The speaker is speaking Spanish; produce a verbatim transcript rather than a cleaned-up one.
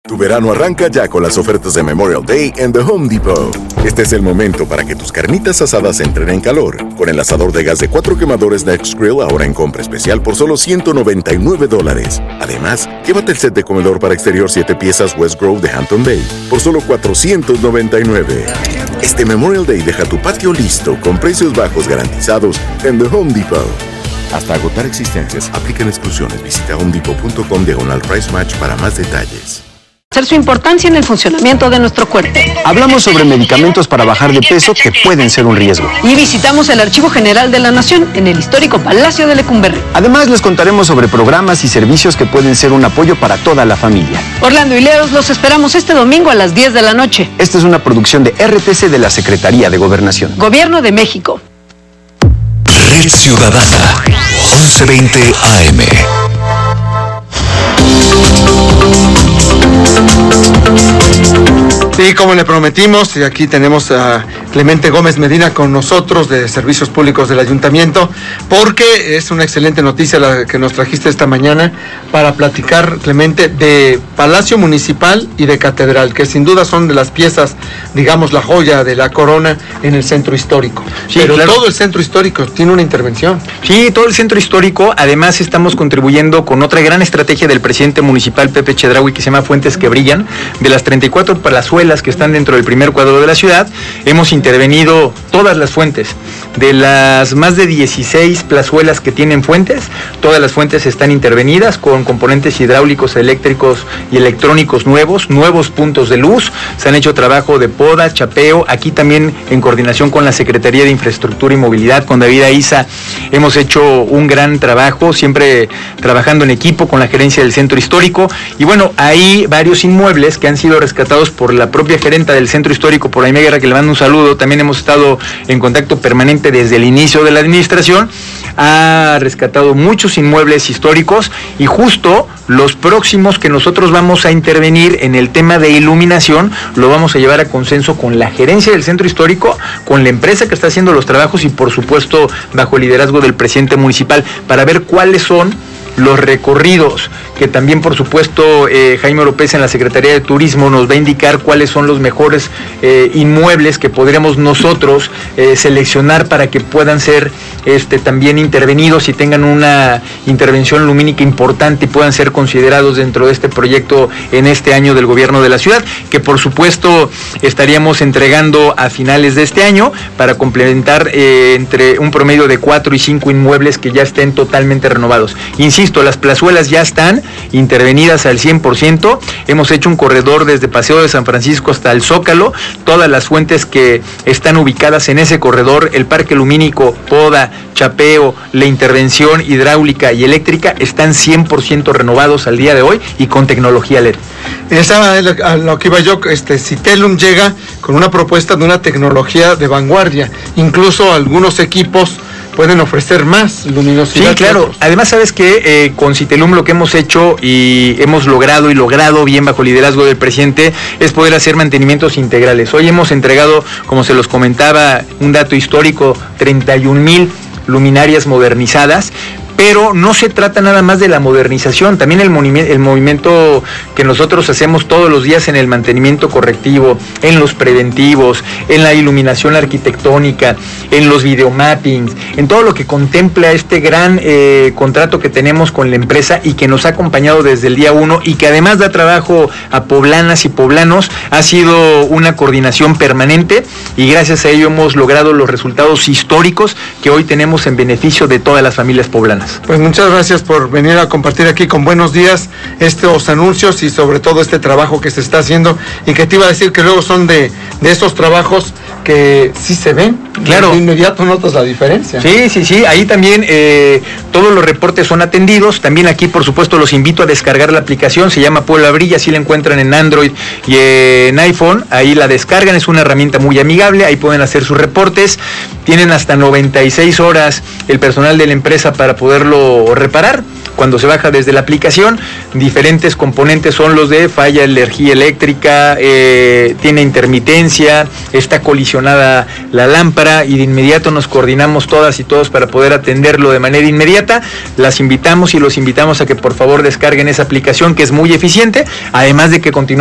Tu verano arranca ya con las ofertas de Memorial Day en The Home Depot. Este es el momento para que tus carnitas asadas entren en calor. Con el asador de gas de cuatro quemadores Next Grill ahora en compra especial por solo ciento noventa y nueve dólares. Además, llévate el set de comedor para exterior siete piezas West Grove de Hampton Bay por solo cuatrocientos noventa y nueve. Este Memorial Day deja tu patio listo con precios bajos garantizados en The Home Depot. Hasta agotar existencias, aplican exclusiones. Visita homedepot punto com diagonal price match para más detalles. Su importancia en el funcionamiento de nuestro cuerpo. Hablamos sobre medicamentos para bajar de peso que pueden ser un riesgo. Y visitamos el Archivo General de la Nación en el histórico Palacio de Lecumberri. Además, les contaremos sobre programas y servicios que pueden ser un apoyo para toda la familia. Orlando y Leos, los esperamos este domingo a las diez de la noche. Esta es una producción de R T C de la Secretaría de Gobernación. Gobierno de México. Red Ciudadana, once veinte A M. Sí, como le prometimos, y aquí tenemos a Clemente Gómez Medina con nosotros de Servicios Públicos del Ayuntamiento, porque es una excelente noticia la que nos trajiste esta mañana para platicar, Clemente, de Palacio Municipal y de Catedral, que sin duda son de las piezas, digamos, la joya de la corona en el centro histórico. Sí, pero claro, todo el centro histórico tiene una intervención. Sí, todo el centro histórico. Además, estamos contribuyendo con otra gran estrategia del presidente municipal Pepe Chedraui, que se llama Fuentes que Brillan. De las treinta y cuatro palazuelas que están dentro del primer cuadro de la ciudad, hemos intervenido todas las fuentes. De las más de dieciséis plazuelas que tienen fuentes, todas las fuentes están intervenidas con componentes hidráulicos, eléctricos y electrónicos nuevos, nuevos puntos de luz. Se han hecho trabajo de poda, chapeo. Aquí también en coordinación con la Secretaría de Infraestructura y Movilidad, con David Aiza, hemos hecho un gran trabajo, siempre trabajando en equipo con la gerencia del centro histórico. Y bueno, hay varios inmuebles que han sido rescatados por la propia gerenta del centro histórico, por Aimee Guerra, que le mando un saludo. También hemos estado en contacto permanente desde el inicio de la administración. Ha rescatado muchos inmuebles históricos y justo los próximos que nosotros vamos a intervenir en el tema de iluminación lo vamos a llevar a consenso con la gerencia del centro histórico, con la empresa que está haciendo los trabajos y por supuesto bajo el liderazgo del presidente municipal, para ver cuáles son los recorridos, que también por supuesto eh, Jaime López en la Secretaría de Turismo nos va a indicar cuáles son los mejores eh, inmuebles que podremos nosotros eh, seleccionar para que puedan ser este, también intervenidos y tengan una intervención lumínica importante y puedan ser considerados dentro de este proyecto en este año del gobierno de la ciudad, que por supuesto estaríamos entregando a finales de este año para complementar eh, entre un promedio de cuatro y cinco inmuebles que ya estén totalmente renovados. Insisto, las plazuelas ya están intervenidas al cien por ciento. Hemos hecho un corredor desde Paseo de San Francisco hasta el Zócalo. Todas las fuentes que están ubicadas en ese corredor, el parque lumínico, poda, chapeo, la intervención hidráulica y eléctrica, están cien por ciento renovados al día de hoy y con tecnología L E D. Esa es a lo que iba yo, este, Citelum llega con una propuesta de una tecnología de vanguardia. Incluso algunos equipos pueden ofrecer más luminosidad. Sí, claro. Además, sabes que eh, con Citelum lo que hemos hecho y hemos logrado y logrado bien bajo el liderazgo del presidente es poder hacer mantenimientos integrales. Hoy hemos entregado, como se los comentaba, un dato histórico, treinta y un mil luminarias modernizadas. Pero no se trata nada más de la modernización, también el, movimiento, el movimiento que nosotros hacemos todos los días en el mantenimiento correctivo, en los preventivos, en la iluminación arquitectónica, en los videomappings, en todo lo que contempla este gran eh, contrato que tenemos con la empresa y que nos ha acompañado desde el día uno y que además da trabajo a poblanas y poblanos. Ha sido una coordinación permanente y gracias a ello hemos logrado los resultados históricos que hoy tenemos en beneficio de todas las familias poblanas. Pues muchas gracias por venir a compartir aquí con Buenos Días estos anuncios y sobre todo este trabajo que se está haciendo, y que te iba a decir que luego son de, de estos trabajos que sí se ven. Claro. De inmediato notas la diferencia. Sí, sí, sí. Ahí también eh, todos los reportes son atendidos. También aquí, por supuesto, los invito a descargar la aplicación. Se llama Puebla Brilla. Así la encuentran en Android y en iPhone. Ahí la descargan. Es una herramienta muy amigable. Ahí pueden hacer sus reportes. Tienen hasta noventa y seis horas el personal de la empresa para poderlo reparar. Cuando se baja desde la aplicación, diferentes componentes son los de falla de energía eléctrica, eh, tiene intermitencia, está colisionada la lámpara, y de inmediato nos coordinamos todas y todos para poder atenderlo de manera inmediata. Las invitamos y los invitamos a que por favor descarguen esa aplicación, que es muy eficiente, además de que continúa